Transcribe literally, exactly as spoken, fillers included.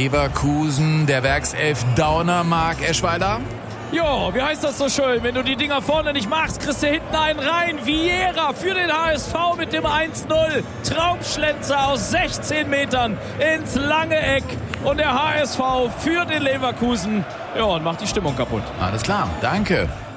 Leverkusen, der Werkself Dauner, Marc Eschweiler? Jo, wie heißt das so schön? Wenn du die Dinger vorne nicht machst, kriegst du hinten einen rein. Vieira für den H S V mit dem eins null. Traumschlenzer aus sechzehn Metern ins lange Eck. Und der H S V für den Leverkusen. Ja, und macht die Stimmung kaputt. Alles klar, danke.